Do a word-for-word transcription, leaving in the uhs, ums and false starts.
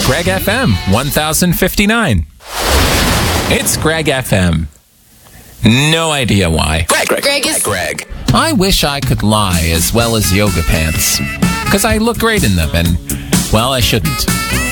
Greg F M one thousand fifty-nine. It's Greg F M. No idea why. Greg, Greg, Greg is Greg. I wish I could lie as well as yoga pants. Because I look great in them and, well, I shouldn't.